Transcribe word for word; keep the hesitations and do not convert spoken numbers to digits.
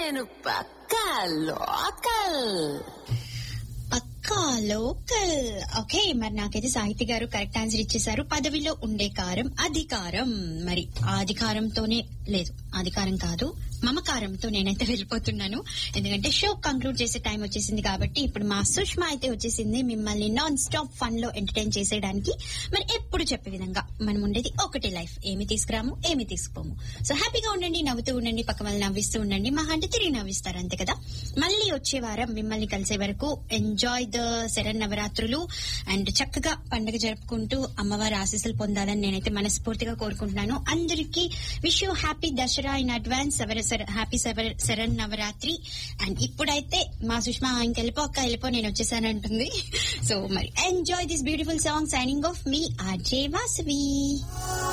నేను పక్కా లోకల్. పక్కా local. Okay, మరి నాకైతే సాహితీ గారు కరెక్ట్ ఆన్సర్ ఇచ్చేసారు. పదవిలో ఉండే కారం అధికారం. మరి ఆ అధికారంతోనే లేదు, అధికారం కాదు, మమకారంతో నేనైతే వెళ్ళిపోతున్నాను. ఎందుకంటే షో కంక్లూడ్ చేసే టైం వచ్చేసింది కాబట్టి ఇప్పుడు మా సుష్మా అయితే వచ్చేసింది మిమ్మల్ని నాన్ స్టాప్ ఫన్ లో ఎంటర్టైన్ చేసేయడానికి. మరి ఎప్పుడు చెప్పే విధంగా మనం ఉండేది ఒకటే లైఫ్, ఏమి తీసుకురాము ఏమి తీసుకుపోము. సో హ్యాపీగా ఉండండి, నవ్వుతూ ఉండండి, పక్క వాళ్ళు నవ్విస్తూ ఉండండి, మా అంటే తిరిగి నవ్విస్తారు, అంతే కదా. మళ్ళీ వచ్చే వారం మిమ్మల్ని కలిసే వరకు ఎంజాయ్ ద శరణ్ నవరాత్రులు అండ్ చక్కగా పండుగ జరుపుకుంటూ అమ్మవారి ఆశీస్సులు పొందాలని నేనైతే మనస్ఫూర్తిగా కోరుకుంటున్నాను. అందరికీ wish you happy Dasara in advance, happy Sharan Navratri. And ఇప్పుడైతే మా సుష్మా ఇంకెళ్ళిపో అక్క వెళ్ళిపో నేను వచ్చేసానంటుంది. సో మరి enjoy this beautiful song. Signing off me RJ Vasavi.